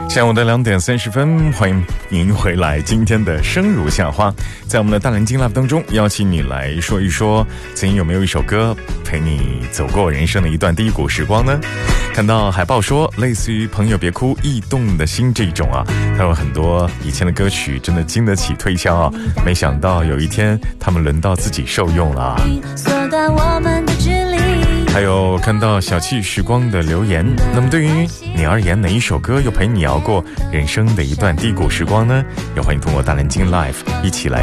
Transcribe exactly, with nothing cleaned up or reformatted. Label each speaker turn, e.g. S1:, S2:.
S1: 下午的两点三十分，欢迎您回来。今天的生如夏花，在我们的大蓝鲸 Live 当中，邀请你来说一说，曾经有没有一首歌陪你走过人生的一段低谷时光呢？看到海报说，类似于《朋友别哭》《驿动的心》这种啊，它有很多以前的歌曲，真的经得起推销啊。没想到有一天，他们轮到自己受用了啊。还有看到小气时光的留言，那么对于你而言，哪一首歌又陪你熬过人生的一段低谷时光呢？也欢迎通过大蓝鲸 Live 一起来